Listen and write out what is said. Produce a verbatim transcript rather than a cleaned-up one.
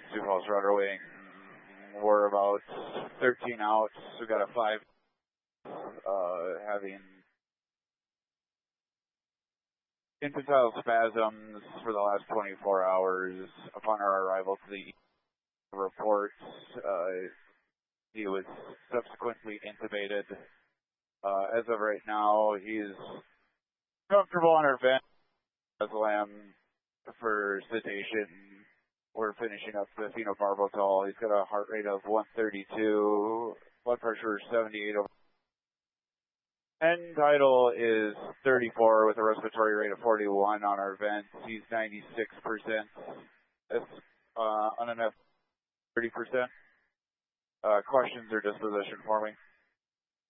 Sioux Falls Rudder Wing. We're about thirteen outs. We got a five uh, having infantile spasms for the last twenty-four hours. Upon our arrival to the report, uh, he was subsequently intubated. Uh, as of right now, he's comfortable on our vent as lamb for sedation. We're finishing up the phenobarbital. He's got a heart rate of one thirty-two, blood pressure seventy-eight over. End tidal is thirty-four with a respiratory rate of forty-one on our vents. He's ninety-six percent. That's uh, on an F thirty percent. Uh, questions or disposition for me?